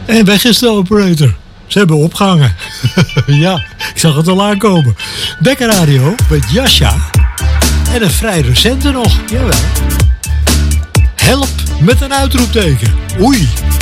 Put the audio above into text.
En weg is de operator. Ze hebben opgehangen. Ja, ik zag het al aankomen. Bekker Radio met Jascha. En een vrij recente nog, jawel. Help met een uitroepteken. Oei.